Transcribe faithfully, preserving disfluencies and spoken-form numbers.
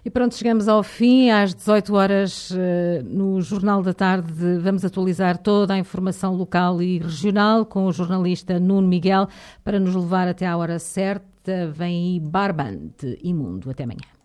E pronto, chegamos ao fim, às dezoito horas no Jornal da Tarde. Vamos atualizar toda a informação local e regional com o jornalista Nuno Miguel para nos levar até à hora certa. Vem aí Barbante Imundo. Até amanhã.